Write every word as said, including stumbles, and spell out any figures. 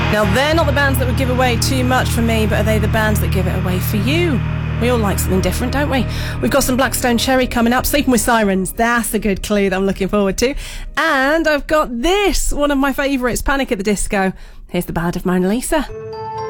Now, they're not the bands that would give away too much for me, but are they the bands that give it away for you? We all like something different, don't we? We've got some Blackstone Cherry coming up. Sleeping with Sirens, that's a good clue that I'm looking forward to. And I've got this, one of my favourites, Panic at the Disco. Here's the Ballad of Mona Lisa.